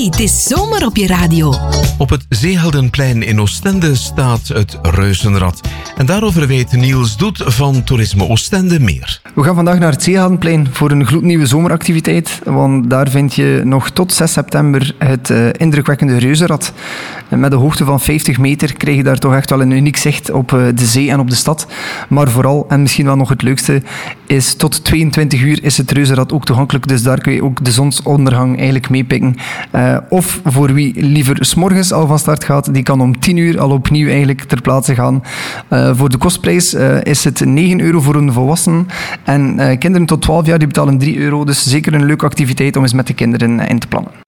Hey, het is zomer op je radio. Op het Zeeheldenplein in Oostende staat het Reuzenrad. En daarover weet Niels Doet van Toerisme Oostende meer. We gaan vandaag naar het Zeeheldenplein voor een gloednieuwe zomeractiviteit. Want daar vind je nog tot 6 september het indrukwekkende Reuzenrad. Met een hoogte van 50 meter krijg je daar toch echt wel een uniek zicht op de zee en op de stad. Maar vooral, en misschien wel nog het leukste, is tot 22 uur is het Reuzenrad ook toegankelijk. Dus daar kun je ook de zonsondergang eigenlijk meepikken. Of voor wie liever 's morgens al van start gaat, die kan om 10 uur al opnieuw eigenlijk ter plaatse gaan. Voor de kostprijs is het €9 voor een volwassen. En kinderen tot 12 jaar die betalen €3. Dus zeker een leuke activiteit om eens met de kinderen in te plannen.